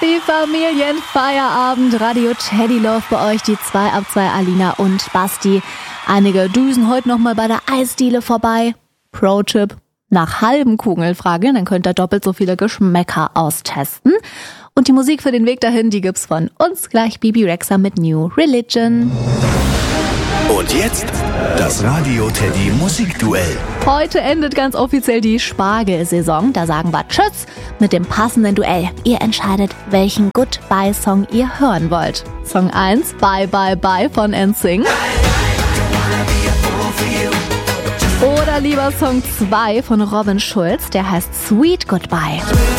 die Familienfeierabend. Radio Teddy Love bei euch, die 2 ab 2 Alina und Basti. Einige düsen heute nochmal bei der Eisdiele vorbei. Pro-Tipp: nach halben Kugeln fragen, dann könnt ihr doppelt so viele Geschmäcker austesten. Und die Musik für den Weg dahin, die gibt's von uns gleich. Bibi Rexha mit New Religion. Und jetzt das Radio Teddy Musikduell. Heute endet ganz offiziell die Spargelsaison. Da sagen wir Tschüss mit dem passenden Duell. Ihr entscheidet, welchen Goodbye-Song ihr hören wollt. Song 1, Bye Bye Bye von NSYNC. Oder lieber Song 2 von Robin Schulz, der heißt Sweet Goodbye.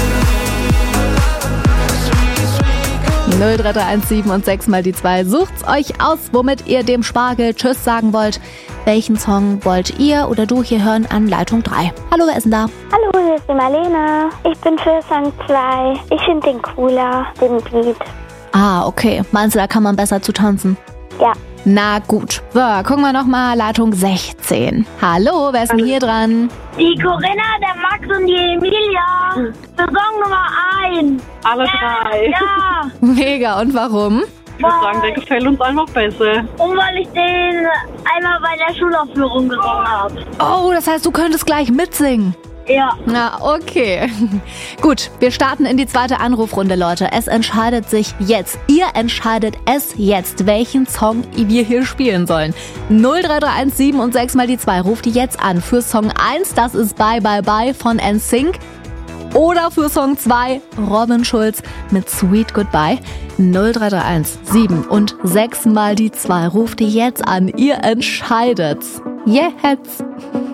03317 und 6 mal die 2. Sucht's euch aus, womit ihr dem Spargel Tschüss sagen wollt. Welchen Song wollt ihr oder du hier hören an Leitung 3? Hallo, wer ist denn da? Hallo, hier ist die Marlene. Ich bin für Song 2. Ich finde den cooler, den Beat. Ah, okay. Meinst du, da kann man besser zu tanzen? Ja. Na gut. So, gucken wir nochmal Leitung 16. Hallo, wer ist denn hier dran? Die Corinna, der Max und die Emilia. Für Song Nummer 1. Alle drei. Ja. Mega, und warum? Ich würde sagen, der gefällt uns einfach besser. Und weil ich den einmal bei der Schulaufführung gesungen habe. Oh, das heißt, du könntest gleich mitsingen. Ja. Na, okay. Gut, wir starten in die zweite Anrufrunde, Leute. Es entscheidet sich jetzt. Ihr entscheidet es jetzt, welchen Song wir hier spielen sollen. 03317 und 6 mal die 2. Ruft die jetzt an. Für Song 1, das ist Bye Bye Bye von NSYNC. Oder für Song 2, Robin Schulz mit Sweet Goodbye. 03317 und 6 mal die 2. Ruft die jetzt an. Ihr entscheidet's. Jetzt.